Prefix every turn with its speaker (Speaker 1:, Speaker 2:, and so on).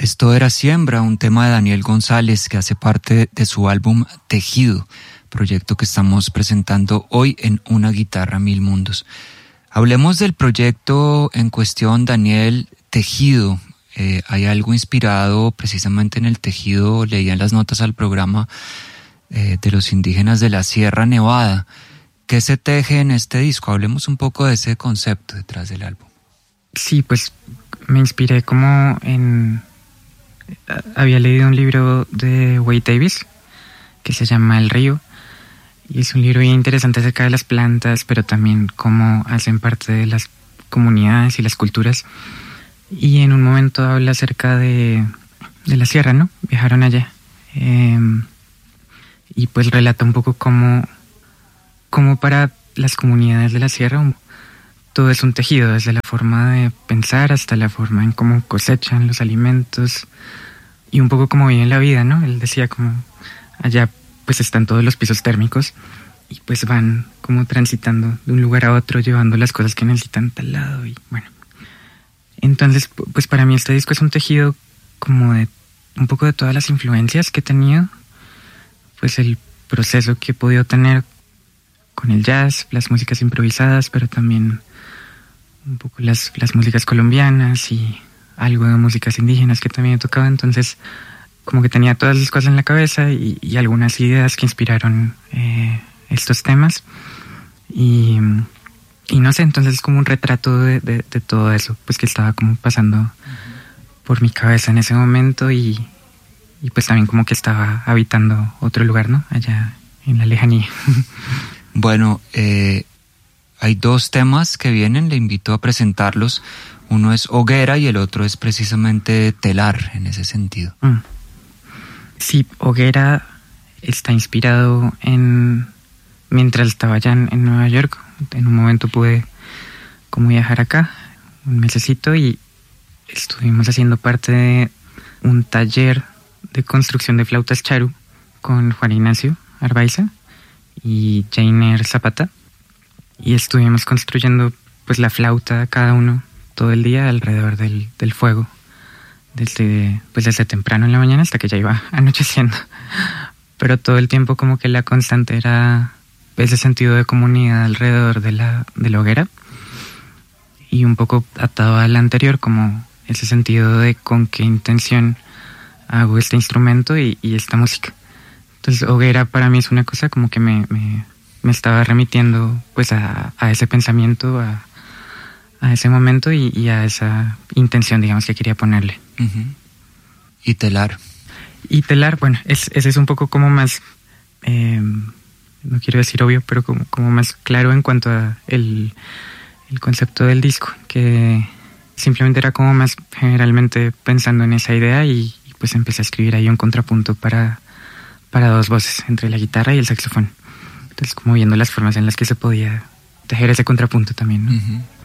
Speaker 1: Esto era Siembra, un tema de Daniel González que hace parte de su álbum Tejido, proyecto que estamos presentando hoy en Una Guitarra Mil Mundos. Hablemos del proyecto en cuestión, Daniel. Tejido. Hay algo inspirado precisamente en el tejido, leía en las notas al programa, de los indígenas de la Sierra Nevada. ¿Qué se teje en este disco? Hablemos un poco de ese concepto detrás del álbum.
Speaker 2: Sí, pues me inspiré había leído un libro de Wade Davis que se llama El Río, y es un libro bien interesante acerca de las plantas, pero también cómo hacen parte de las comunidades y las culturas. Y en un momento habla acerca de la sierra, ¿no? Viajaron allá. Y pues relata un poco cómo para las comunidades de la sierra todo es un tejido, desde la forma de pensar hasta la forma en cómo cosechan los alimentos y un poco cómo viven la vida, ¿no? Él decía como allá pues están todos los pisos térmicos y pues van como transitando de un lugar a otro, llevando las cosas que necesitan tal lado y bueno. Entonces pues para mí este disco es un tejido como de un poco de todas las influencias que he tenido, pues el proceso que he podido tener con el jazz, las músicas improvisadas, pero también un poco las músicas colombianas y algo de músicas indígenas que también he tocado. Entonces como que tenía todas las cosas en la cabeza y algunas ideas que inspiraron estos temas y no sé, entonces es como un retrato de todo eso pues que estaba como pasando por mi cabeza en ese momento y pues también como que estaba habitando otro lugar, ¿no? Allá en la lejanía.
Speaker 1: Bueno, hay dos temas que vienen, le invito a presentarlos. Uno es Hoguera y el otro es precisamente Telar, en ese sentido.
Speaker 2: Sí, Hoguera está inspirado mientras estaba allá en Nueva York. En un momento pude como viajar acá, un mesecito, y estuvimos haciendo parte de un taller de construcción de flautas charu con Juan Ignacio Arbaiza y Jainer Zapata. Y estuvimos construyendo pues la flauta cada uno todo el día alrededor del fuego, desde temprano en la mañana hasta que ya iba anocheciendo. Pero todo el tiempo como que la constante era ese sentido de comunidad alrededor de la hoguera, y un poco atado al anterior como ese sentido de con qué intención hago este instrumento y esta música. Entonces Hoguera para mí es una cosa como que me estaba remitiendo pues a ese pensamiento, a ese momento y a esa intención, digamos, que quería ponerle.
Speaker 1: Uh-huh. ¿Y Telar?
Speaker 2: Y Telar, bueno, ese es un poco como más, no quiero decir obvio, pero como más claro en cuanto a el concepto del disco, que simplemente era como más generalmente pensando en esa idea y pues empecé a escribir ahí un contrapunto para dos voces, entre la guitarra y el saxofón. Entonces como viendo las formas en las que se podía tejer ese contrapunto también, ¿no?
Speaker 1: Uh-huh.